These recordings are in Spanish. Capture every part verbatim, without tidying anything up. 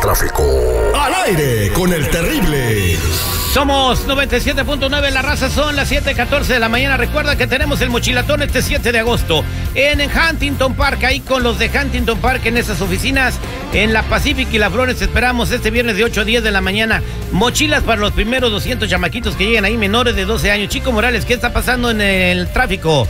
tráfico. Al aire con el terrible. Somos noventa y siete punto nueve, la raza, son las siete catorce de la mañana. Recuerda que tenemos el mochilatón este siete de agosto en Huntington Park, ahí con los de Huntington Park en esas oficinas en la Pacific y la Flores. Esperamos este viernes de ocho a diez de la mañana. Mochilas para los primeros doscientos chamaquitos que lleguen ahí, menores de doce años. Chico Morales, ¿qué está pasando en el tráfico?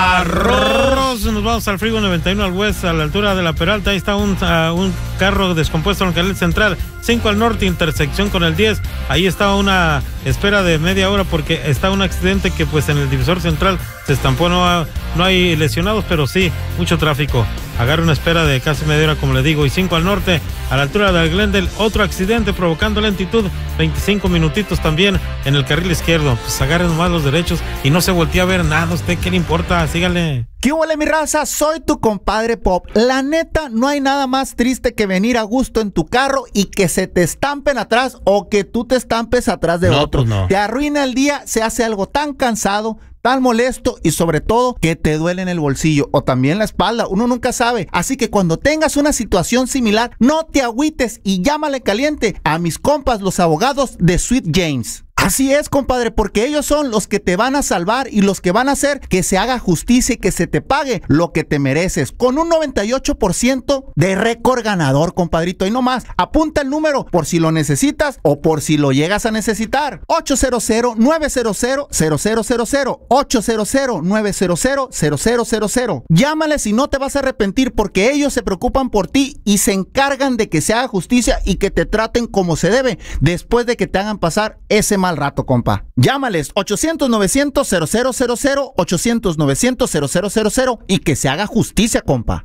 Arroz. Nos vamos al Freeway noventa y uno al West, a la altura de la Peralta. Ahí está un, uh, un carro descompuesto en el carril central. cinco al norte, intersección con el diez. Ahí está una espera de media hora porque está un accidente que pues en el divisor central se estampó. No, ha, no hay lesionados, pero sí mucho tráfico. Agarra una espera de casi media hora, como le digo. Y cinco al norte, a la altura del Glendale, otro accidente provocando lentitud, veinticinco minutitos también en el carril izquierdo. Pues agarren nomás los derechos y no se voltea a ver nada. ¿A usted qué le importa? Sígale. ¿Qué huele, mi raza? Soy tu compadre Pop. La neta, no hay nada más triste que venir a gusto en tu carro y que se te estampen atrás o que tú te estampes atrás de no, otro. Pues no. Te arruina el día, se hace algo tan cansado, tan molesto y sobre todo que te duele en el bolsillo o también la espalda. Uno nunca sabe. Así que cuando tengas una situación similar, no te agüites y llámale caliente a mis compas, los abogados de Sweet James. Así es, compadre, porque ellos son los que te van a salvar y los que van a hacer que se haga justicia y que se te pague lo que te mereces. Con un noventa y ocho por ciento de récord ganador, compadrito. Y no más, apunta el número por si lo necesitas o por si lo llegas a necesitar. ocho cero cero, nueve cero cero, cero cero cero cero. ocho cero cero, nueve cero cero, cero cero cero cero. Llámales y no te vas a arrepentir porque ellos se preocupan por ti y se encargan de que se haga justicia y que te traten como se debe después de que te hagan pasar ese mal rato, compa. Llámales ochocientos, novecientos, cero cero cero cero, ochocientos, novecientos, cero cero cero cero y que se haga justicia, compa.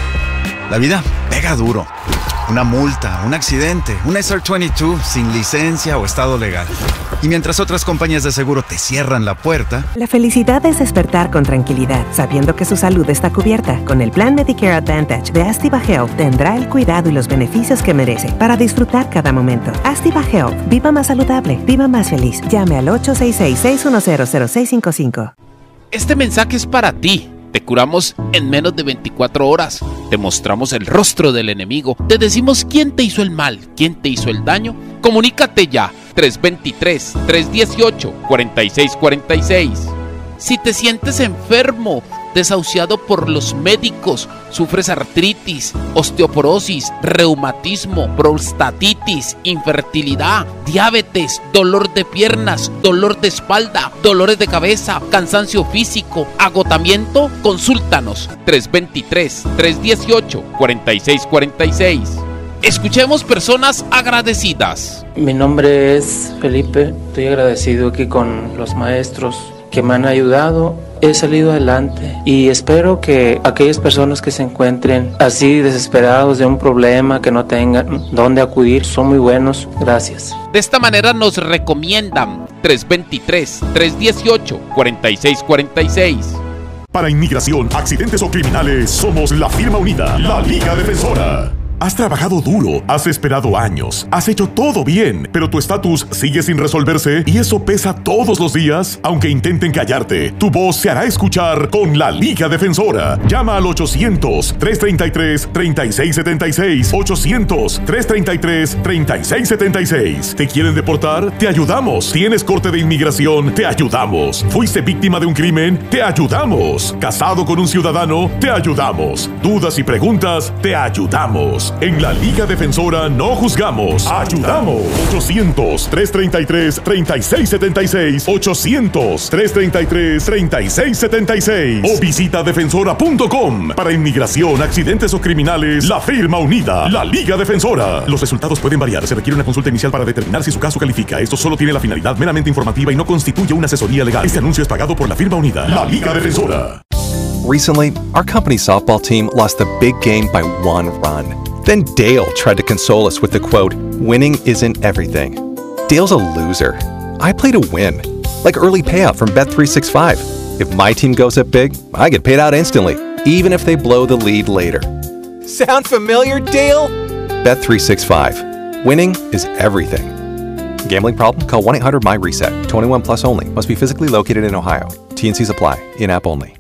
La vida pega duro. Una multa, un accidente, un S R veintidós sin licencia o estado legal. Y mientras otras compañías de seguro te cierran la puerta... La felicidad es despertar con tranquilidad, sabiendo que su salud está cubierta. Con el Plan Medicare Advantage de Astiva Health tendrá el cuidado y los beneficios que merece para disfrutar cada momento. Astiva Health. Viva más saludable. Viva más feliz. Llame al ocho seis seis, seis uno cero, cero seis cinco cinco. Este mensaje es para ti. Te curamos en menos de veinticuatro horas. Te mostramos el rostro del enemigo. Te decimos quién te hizo el mal, quién te hizo el daño. Comunícate ya. tres dos tres, tres uno ocho, cuatro seis cuatro seis. Si te sientes enfermo, desahuciado por los médicos, sufres artritis, osteoporosis, reumatismo, prostatitis, infertilidad, diabetes, dolor de piernas, dolor de espalda, dolores de cabeza, cansancio físico, agotamiento, consúltanos. tres dos tres, tres uno ocho, cuatro seis cuatro seis. Escuchemos personas agradecidas. Mi nombre es Felipe, estoy agradecido aquí con los maestros que me han ayudado. He salido adelante y espero que aquellas personas que se encuentren así desesperados de un problema, que no tengan dónde acudir, son muy buenos. Gracias. De esta manera nos recomiendan tres dos tres, tres uno ocho, cuatro seis cuatro seis. Para inmigración, accidentes o criminales, somos la firma unida, la Liga Defensora. Has trabajado duro, has esperado años, has hecho todo bien, pero tu estatus sigue sin resolverse y eso pesa todos los días. Aunque intenten callarte, tu voz se hará escuchar con la Liga Defensora. Llama al ochocientos, tres treinta y tres, treinta y seis setenta y seis, ochocientos, tres treinta y tres, treinta y seis setenta y seis. ¿Te quieren deportar? Te ayudamos. ¿Tienes corte de inmigración? Te ayudamos. ¿Fuiste víctima de un crimen? Te ayudamos. ¿Casado con un ciudadano? Te ayudamos. ¿Dudas y preguntas? Te ayudamos. En la Liga Defensora no juzgamos, ayudamos. ochocientos, tres treinta y tres, treinta y seis setenta y seis, ochocientos, tres treinta y tres, treinta y seis setenta y seis o visita defensora punto com. Para inmigración, accidentes o criminales, la firma unida, la Liga Defensora. Los resultados pueden variar, se requiere una consulta inicial para determinar si su caso califica. Esto solo tiene la finalidad meramente informativa y no constituye una asesoría legal. Este anuncio es pagado por la firma unida, la Liga Defensora. Recently, our company softball team lost the big game by one run. Then Dale tried to console us with the quote, "Winning isn't everything." Dale's a loser. I play to win. Like early payout from Bet three sixty-five. If my team goes up big, I get paid out instantly, even if they blow the lead later. Sound familiar, Dale? Bet three sixty-five. Winning is everything. Gambling problem? Call one eight hundred M Y RESET. twenty-one plus only. Must be physically located in Ohio. T and C's apply. In-app only.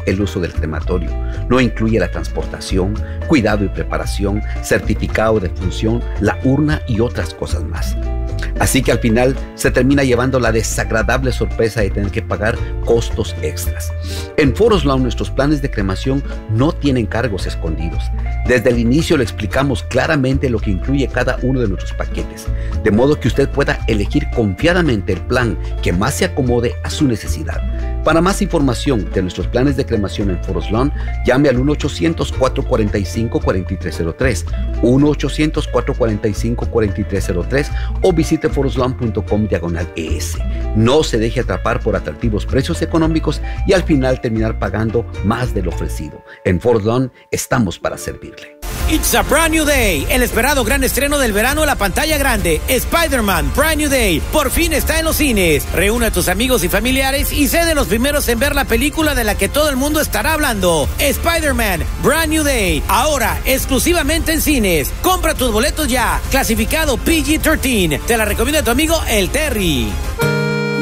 el uso del crematorio. No incluye la transportación, cuidado y preparación, certificado de función, la urna y otras cosas más. Así que al final se termina llevando la desagradable sorpresa de tener que pagar costos extras. En Photos Lawn nuestros planes de cremación no tienen cargos escondidos. Desde el inicio le explicamos claramente lo que incluye cada uno de nuestros paquetes, de modo que usted pueda elegir confiadamente el plan que más se acomode a su necesidad. Para más información de nuestros planes de cremación en Photos Lawn, llame al uno ochocientos, cuatro cuatro cinco, cuatro tres cero tres, uno ochocientos, cuatro cuatro cinco, cuatro tres cero tres o visite photoslawn punto com diagonal E S. No se deje atrapar por atractivos precios económicos y al final terminar pagando más de lo ofrecido. En Photos Lawn estamos para servirle. It's a brand new day. El esperado gran estreno del verano en la pantalla grande. Spider-Man Brand New Day por fin está en los cines. Reúne a tus amigos y familiares y sé de los primeros en ver la película de la que todo el mundo estará hablando. Spider-Man Brand New Day, ahora exclusivamente en cines. Compra tus boletos ya. Clasificado P G trece. Te la recomienda tu amigo el Terry.